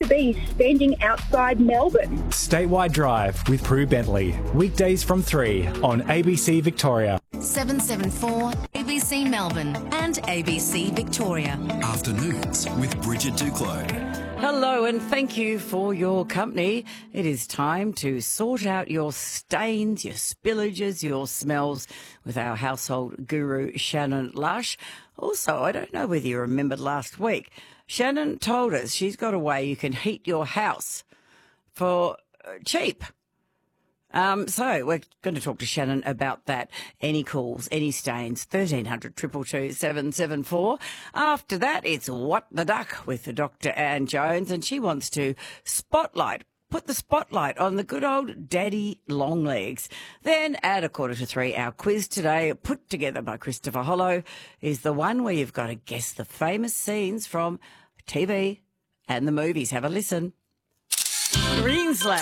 to be spending outside Melbourne? Statewide Drive with Prue Bentley. Weekdays from 3 on ABC Victoria. 774 ABC Melbourne and ABC Victoria. Afternoons with Bridget Duclos. Hello and thank you for your company. It is time to sort out your stains, your spillages, your smells with our household guru, Shannon Lush. Also, I don't know whether you remembered last week, Shannon told us she's got a way you can heat your house for cheap. So we're going to talk to Shannon about that. Any calls, any stains, 1300 222 774. After that, it's What the Duck with Dr. Anne Jones, and she wants to put the spotlight on the good old Daddy Longlegs. Then at 2:45, our quiz today, put together by Christopher Hollow, is the one where you've got to guess the famous scenes from TV and the movies. Have a listen. Screen Slam.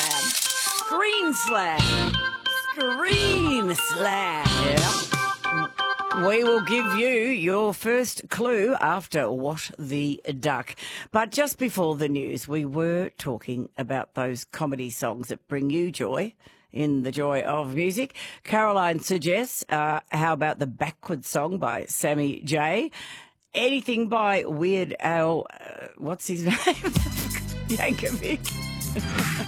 Yeah. We will give you your first clue after What the Duck. But just before the news, we were talking about those comedy songs that bring you joy in the joy of music. Caroline suggests, how about the Backward Song by Sammy J? Anything by Weird Al, what's his name? Yankovic.